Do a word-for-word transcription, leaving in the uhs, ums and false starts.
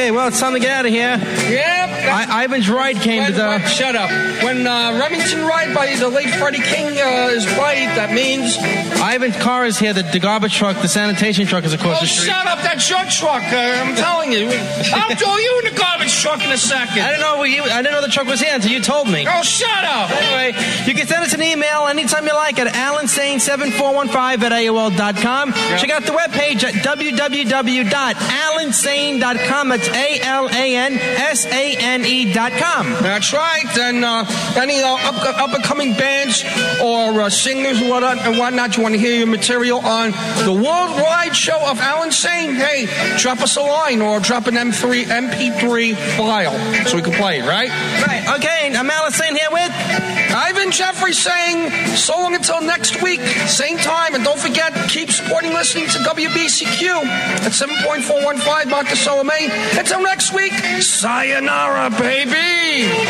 Okay, well, it's time to get out of here. Yep. I, Ivan's Ride came when, to the... when, shut up. When uh, Remington Ride by the late Freddie King uh, is right, that means... Ivan's car is here. The, the garbage truck, the sanitation truck is across oh, the street. shut up. That's your truck. Uh, I'm telling you. I'll throw you in the garbage truck in a second. I didn't know you, I didn't know the truck was here until you told me. Oh, shut up. Anyway, you can send us an email anytime you like at alan sane seven four one five at A O L dot com. Yep. Check out the webpage at w w w dot alan sane dot com. That's A L A N S A N E dot com. That's right. And uh, any uh, up, up and coming bands or uh, singers and whatnot, and whatnot, you want to hear your material on the worldwide show of Alan Sane, hey, drop us a line or drop an M three M P three file so we can play it, right? Right. Okay, I'm Alan Sane here with Ivan Jeffrey saying so long until next week, same time, and don't forget, keep supporting listening to W B C Q at seven point four one five Monticello, Maine. Until next week, sayonara, baby!